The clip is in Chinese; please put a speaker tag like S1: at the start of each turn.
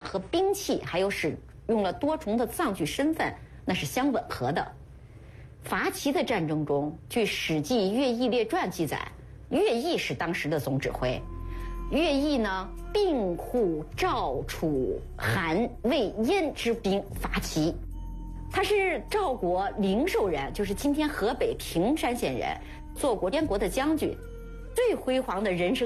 S1: 和兵器，还有使用了多重的藏据身份，那是相吻合的。伐齐的战争中，据《史记·乐毅列传》记载，乐毅是当时的总指挥。乐毅呢，并护赵、楚、韩、魏、燕之兵伐齐。他是赵国灵寿人，就是今天河北平山县人，做过燕国的将军，最辉煌的人生